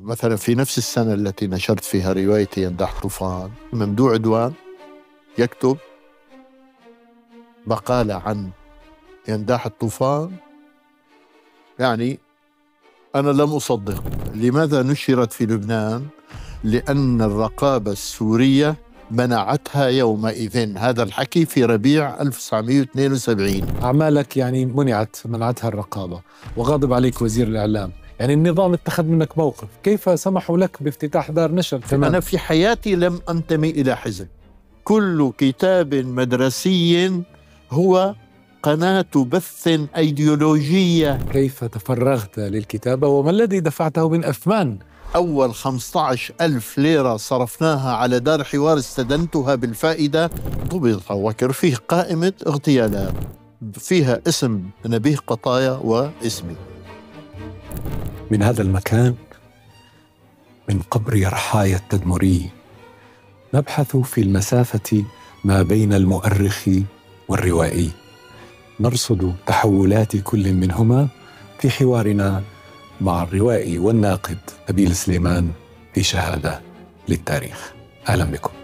مثلا في نفس السنة التي نشرت فيها روايتي ينداح طوفان، ممدوح عدوان يكتب مقالة عن ينداح الطوفان، يعني أنا لم أصدق. لماذا نشرت في لبنان؟ لأن الرقابة السورية منعتها يومئذ. هذا الحكي في ربيع 1972. أعمالك يعني منعتها الرقابة، وغاضب عليك وزير الإعلام، يعني النظام اتخذ منك موقف. كيف سمحوا لك بافتتاح دار نشر؟ تمام. أنا في حياتي لم أنتمي إلى حزب. كل كتاب مدرسي هو قناة بث أيديولوجية. كيف تفرغت للكتابة وما الذي دفعته من أثمان؟ أول 15,000 ليرة صرفناها على دار حوار استدنتها بالفائدة. ضبط وكر فيه قائمة اغتيالات فيها اسم نبيه قطايا واسمي. من هذا المكان، من قبر يرحايا التدمري، نبحث في المسافة ما بين المؤرخ والروائي، نرصد تحولات كل منهما في حوارنا مع الروائي والناقد نبيل سليمان في شهادة للتاريخ. أهلا بكم.